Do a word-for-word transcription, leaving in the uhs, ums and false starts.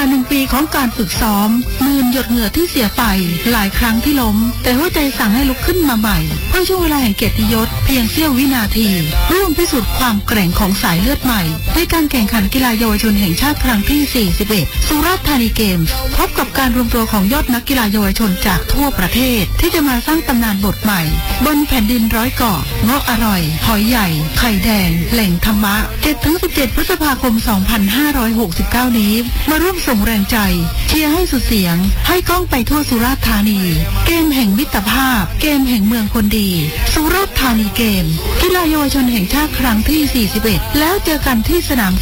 หนึ่งปีของการฝึกซ้อมหมื่นหยดเหงื่อที่เสียไปหลายครั้งที่ล้มแต่หัวใจสั่งให้ลุกขึ้นมาใหม่เพื่อช่วงเวลาแห่งเกียรติยศเพียงเสี้ยววินาทีร่วมพิสูจน์ความแกร่งของสายเลือดใหม่ในการแข่งขันกีฬาเยาวชนแห่งชาติครั้งที่สี่สิบเอ็ดสุราษฎร์ธานีเกมส์พบกับการรวมตัวของยอดนักกีฬาเยาวชนจากทั่วประเทศที่จะมาสร้างตำนานบทใหม่บนแผ่นดินร้อยเกาะเงาะอร่อยหอยใหญ่ไข่แดงแหล่งธรรมะ เจ็ดถึงสิบเจ็ด พฤษภาคม สองพันห้าร้อยหกสิบเก้า นี้มาร่วมส่งแรงใจเชียร์ให้สุดเสียงให้ก้องไปทั่วสุราษฎร์ธานีเกมแห่งมิตรภาพเกมแห่งเมืองคนดีสุราษฎร์ธานีเกมกีฬาเยาวชนแห่งชาติครั้งที่สี่สิบเอ็ดแล้วเจอกันที่สนาม